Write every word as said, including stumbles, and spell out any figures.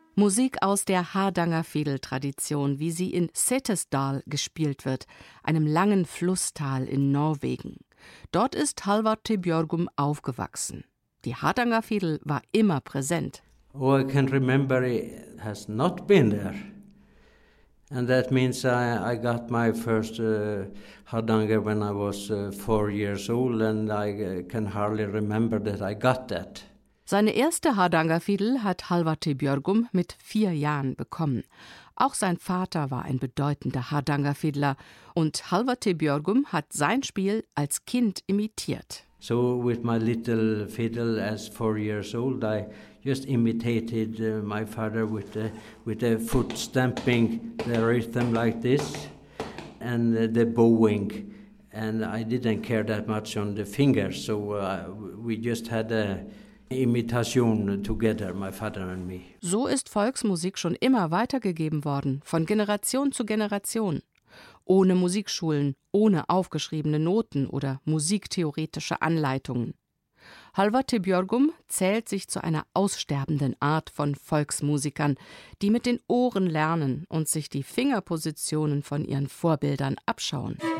Musik aus der Hardangerfidl-Tradition, wie sie in Setesdal gespielt wird, einem langen Flusstal in Norwegen. Dort ist Hallvardur Bjørgum aufgewachsen. Die Hardangerfidl war immer präsent. Oh, I can remember it has not been there. And that means I, I got my first uh, Hardanger when I was uh, four years old, and I uh, can hardly remember that I got that. Seine erste Hardangerfidl hat Hallvardur Bjørgum mit vier Jahren bekommen. Auch sein Vater war ein bedeutender Hardangerfidler und Hallvardur Bjørgum hat sein Spiel als Kind imitiert. So with my little fiddle as four years old, I just imitated uh, my father with the, with the foot stamping the rhythm like this and uh, the bowing. And I didn't care that much on the fingers, so uh, we just had a Imitation together, my father and me. So ist Volksmusik schon immer weitergegeben worden, von Generation zu Generation. Ohne Musikschulen, ohne aufgeschriebene Noten oder musiktheoretische Anleitungen. Hallvardur Bjørgum zählt sich zu einer aussterbenden Art von Volksmusikern, die mit den Ohren lernen und sich die Fingerpositionen von ihren Vorbildern abschauen.